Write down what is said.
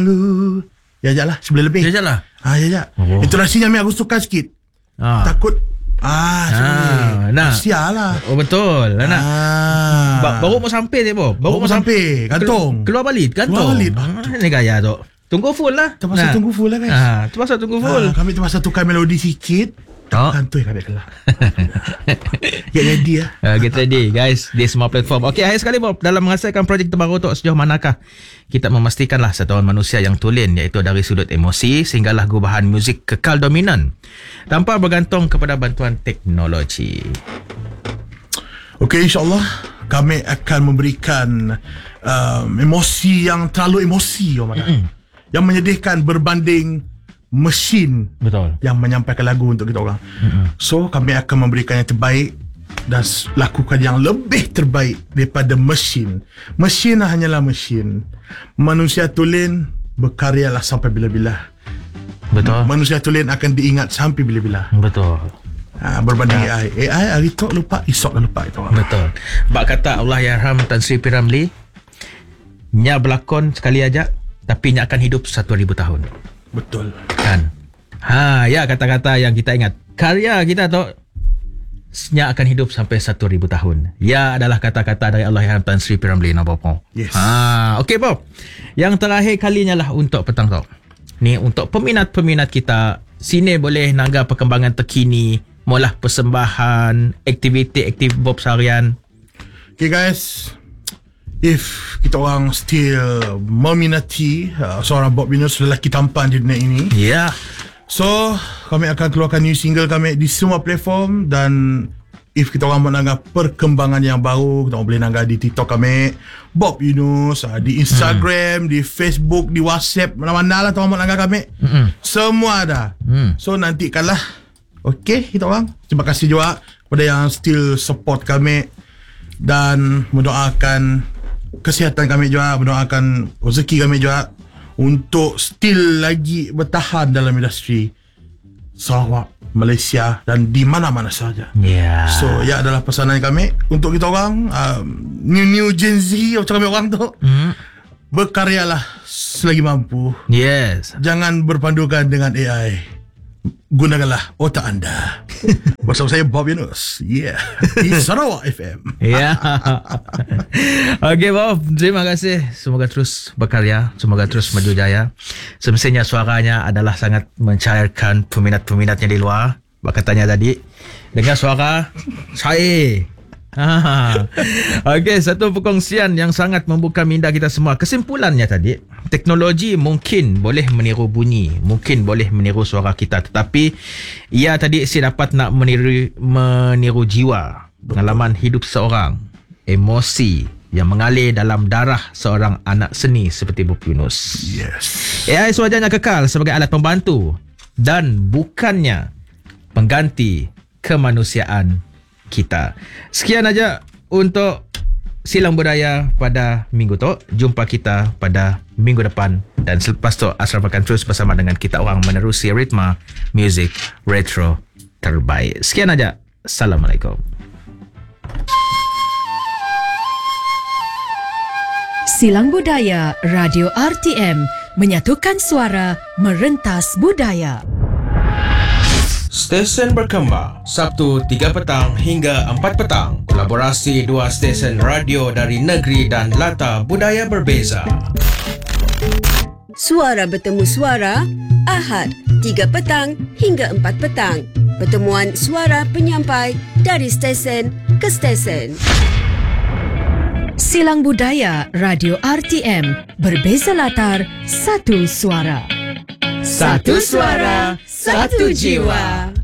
Lu ya lah sebelah lebih. Ya lah. Ya. Intonasinya aku suka sikit. Takut nah. Sialah. Oh betul. Baru mau sampai dia, Bob. Baru mau sampai. Gantung. Keluar balik gantung. Ini gaya tu. Tunggu full lah. Terpaksa tunggu full lah, guys. Terpaksa tunggu full. Kami terpaksa tukar melodi sikit. Kantoi kami kelah. Get ready lah. Get ready guys di semua platform. Okey, akhir sekali Bob, dalam menghasilkan projek terbaru tu, sejauh manakah kita memastikanlah satuan manusia yang tulen, iaitu dari sudut emosi sehingga lagu bahan muzik kekal dominan tanpa bergantung kepada bantuan teknologi. Okey, insyaAllah kami akan memberikan emosi yang terlalu emosi yang menyedihkan berbanding mesin. Betul. Yang menyampaikan lagu untuk kita orang. So kami akan memberikan yang terbaik dan lakukan yang lebih terbaik daripada mesin. Mesin hanyalah mesin. Manusia tulen berkaryalah sampai bila-bila. Betul. Manusia tulen akan diingat sampai bila-bila. Betul. Berbanding AI hari tu lupa, esok dah lupa itu. Betul. Bak kata Allahyarham Tan Sri P. Ramlee, nya berlakon sekali aja tapi nya akan hidup 1,000 tahun. Betul. Kan? Ya, kata-kata yang kita ingat. Karya kita tu nya akan hidup sampai 1,000 tahun. Ya adalah kata-kata dari Allahyarham Tan Sri P. Ramlee, Bob. Yes. Okey Bob. Yang terakhir kalinya lah untuk petang tu. Ni untuk peminat-peminat kita, sini boleh nangga perkembangan terkini, maulah persembahan, aktiviti Bob seharian. Okay guys, if kita orang still meminati seorang Bob Yunus, lelaki tampan di dunia ini, so kami akan keluarkan new single kami di semua platform. Dan if kita orang menangga perkembangan yang baru, kita orang boleh nangga di TikTok kami Bob Yunus, di Instagram, di Facebook, di WhatsApp, mana-mana lah kita orang menangga kami. Semua ada. So nantikanlah. Okay, kita orang terima kasih juga kepada yang still support kami dan mendoakan kesihatan kami juga, mendoakan rezeki kami juga untuk still lagi bertahan dalam industri Sarawak, Malaysia dan di mana-mana saja. So adalah pesanan kami untuk kita orang, new Gen Z macam kami orang tu. Berkaryalah selagi mampu. Jangan berpandukan dengan AI. Gunakanlah otak anda. Bersama saya Bob Yunus. Di Sarawak FM. Okay Bob, terima kasih. Semoga terus berkarya, semoga terus maju jaya. Semestinya suaranya adalah sangat mencairkan peminat-peminatnya di luar. Katanya tadi dengan suara saya. Okey, satu perkongsian yang sangat membuka minda kita semua. Kesimpulannya tadi, teknologi mungkin boleh meniru bunyi, mungkin boleh meniru suara kita, tetapi ia tadi dapat nak meniru jiwa, pengalaman hidup seorang, emosi yang mengalir dalam darah seorang anak seni seperti Bob Yunus. AI sewajarnya kekal sebagai alat pembantu dan bukannya pengganti kemanusiaan kita. Sekian aja untuk Silang Budaya pada minggu tu. Jumpa kita pada minggu depan. Dan selepas tu Ashraf akan terus bersama dengan kita orang menerusi ritma muzik retro terbaik. Sekian aja. Assalamualaikum. Silang Budaya Radio RTM menyatukan suara merentas budaya. Stesen berkembang Sabtu 3 petang hingga 4 petang. Kolaborasi dua stesen radio dari negeri dan latar budaya berbeza. Suara bertemu suara Ahad 3 petang hingga 4 petang. Pertemuan suara penyampai dari stesen ke stesen. Silang Budaya Radio RTM, berbeza latar, satu suara. Satu suara, satu jiwa.